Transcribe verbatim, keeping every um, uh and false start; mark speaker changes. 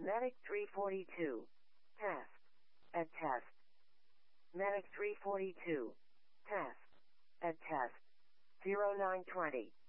Speaker 1: Medic three forty-two. Task. At test. Medic three forty-two. Task. At test. zero nine twenty.